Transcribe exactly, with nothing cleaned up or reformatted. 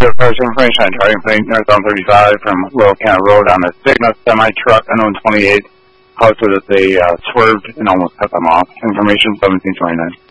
your first information on driving plane north on thirty-five from Willow County Road on a Sigma semi-truck, unknown twenty-eight. House that they uh, swerved and almost cut them off. Information seventeen twenty-nine.